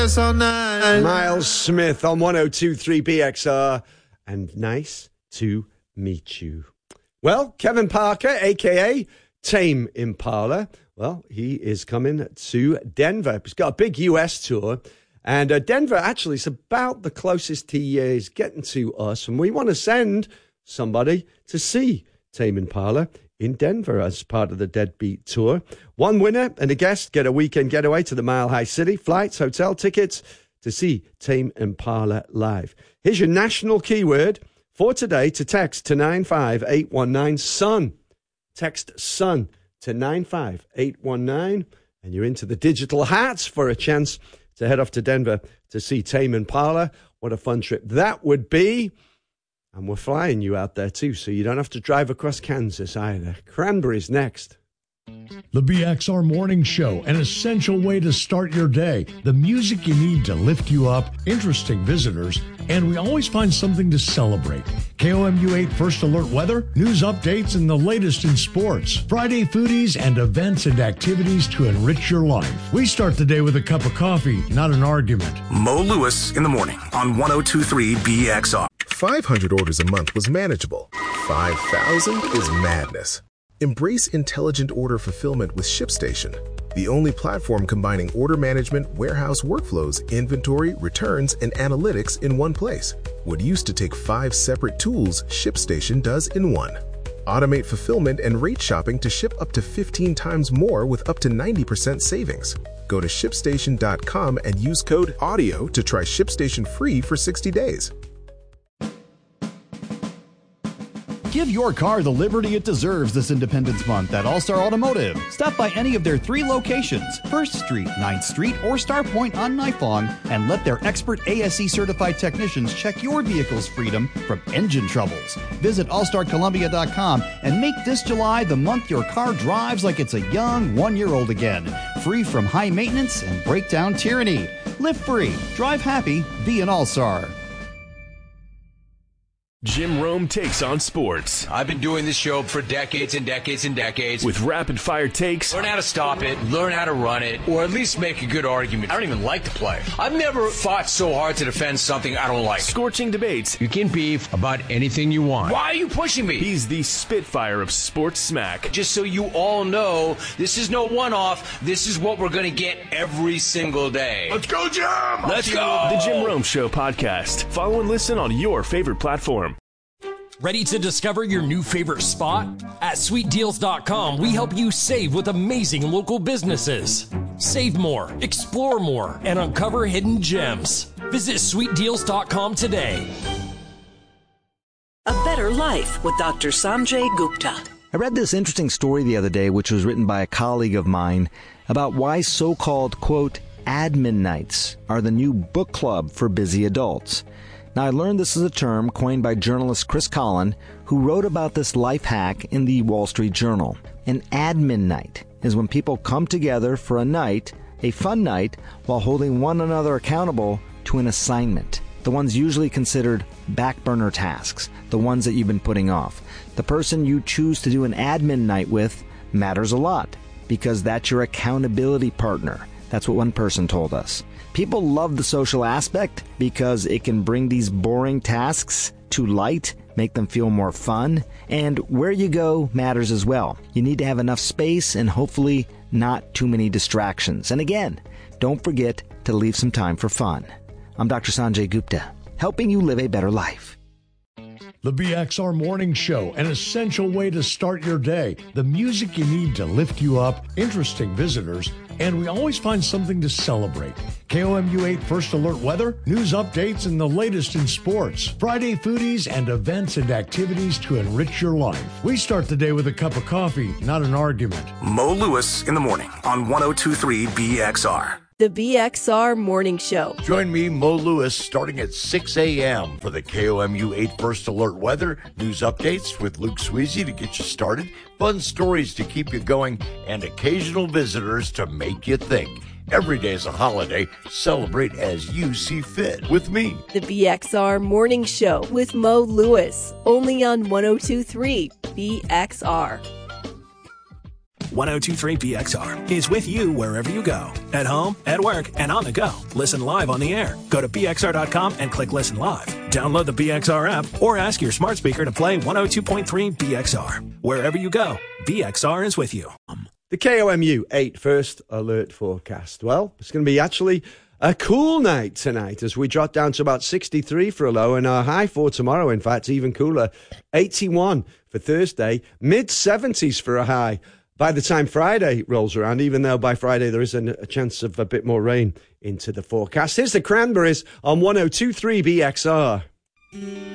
Miles Smith on 102.3 BXR, and nice to meet you. Well, Kevin Parker, a.k.a. Tame Impala, well, he is coming to Denver. He's got a big U.S. tour, and Denver actually is about the closest he is getting to us, and we want to send somebody to see Tame Impala in Denver as part of the Deadbeat Tour. One winner and a guest get a weekend getaway to the Mile High City, flights, hotel tickets to see Tame Impala live. Here's your national keyword for today to text to 95819 SON. Text SON to 95819 and you're into the digital hats for a chance to head off to Denver to see Tame Impala. What a fun trip that would be. And we're flying you out there too, so you don't have to drive across Kansas either. Cranberries next. The BXR Morning Show, an essential way to start your day. The music you need to lift you up, interesting visitors, and we always find something to celebrate. KOMU 8 First Alert weather, news updates, and the latest in sports. Friday foodies and events and activities to enrich your life. We start the day with a cup of coffee, not an argument. Mo Lewis in the morning on 102.3 BXR. 500 orders a month was manageable. 5,000 is madness. Embrace intelligent order fulfillment with ShipStation, the only platform combining order management, warehouse workflows, inventory, returns, and analytics in one place. What used to take 5 separate tools, ShipStation does in one. Automate fulfillment and rate shopping to ship up to 15 times more with up to 90% savings. Go to ShipStation.com and use code AUDIO to try ShipStation free for 60 days. Give your car the liberty it deserves this Independence Month at All-Star Automotive. Stop by any of their 3 locations, 1st Street, 9th Street, or Star Point on Nifong, and let their expert ASE-certified technicians check your vehicle's freedom from engine troubles. Visit allstarcolumbia.com and make this July the month your car drives like it's a young 1-year-old again, free from high maintenance and breakdown tyranny. Live free, drive happy, be an All-Star. Jim Rome takes on sports. I've been doing this show for decades and decades and decades. With rapid-fire takes. Learn how to stop it, learn how to run it, or at least make a good argument. I don't even like the play. I've never fought so hard to defend something I don't like. Scorching debates. You can beef about anything you want. Why are you pushing me? He's the Spitfire of sports smack. Just so you all know, this is no one-off. This is what we're going to get every single day. Let's go, Jim! Let's go! The Jim Rome Show podcast. Follow and listen on your favorite platform. Ready to discover your new favorite spot? At SweetDeals.com, we help you save with amazing local businesses. Save more, explore more, and uncover hidden gems. Visit SweetDeals.com today. A Better Life with Dr. Sanjay Gupta. I read this interesting story the other day, which was written by a colleague of mine, about why so-called, quote, admin nights are the new book club for busy adults. Now, I learned this is a term coined by journalist Chris Collin, who wrote about this life hack in the Wall Street Journal. An admin night is when people come together for a night, a fun night, while holding one another accountable to an assignment. The ones usually considered back burner tasks, the ones that you've been putting off. The person you choose to do an admin night with matters a lot, because that's your accountability partner. That's what one person told us. People love the social aspect because it can bring these boring tasks to light, make them feel more fun, and where you go matters as well. You need to have enough space and hopefully not too many distractions. And again, don't forget to leave some time for fun. I'm Dr. Sanjay Gupta, helping you live a better life. The BXR Morning Show, an essential way to start your day. The music you need to lift you up, interesting visitors, and we always find something to celebrate. KOMU 8 First Alert weather, news updates, and the latest in sports. Friday foodies and events and activities to enrich your life. We start the day with a cup of coffee, not an argument. Mo Lewis in the morning on 102.3 BXR. The BXR Morning Show. Join me, Mo Lewis, starting at 6 a.m. for the KOMU 8 First Alert weather, news updates with Luke Sweezy to get you started, fun stories to keep you going, and occasional visitors to make you think. Every day is a holiday. Celebrate as you see fit with me. The BXR Morning Show with Mo Lewis, only on 102.3 BXR. 102.3 BXR is with you wherever you go. At home, at work, and on the go. Listen live on the air. Go to BXR.com and click Listen Live. Download the BXR app or ask your smart speaker to play 102.3 BXR. Wherever you go, BXR is with you. The KOMU 8 First Alert forecast. Well, it's going to be actually a cool night tonight as we drop down to about 63 for a low and our high for tomorrow, in fact, even cooler, 81 for Thursday, mid-70s for a high. By the time Friday rolls around, even though by Friday there is a chance of a bit more rain into the forecast. Here's the Cranberries on 102.3 BXR.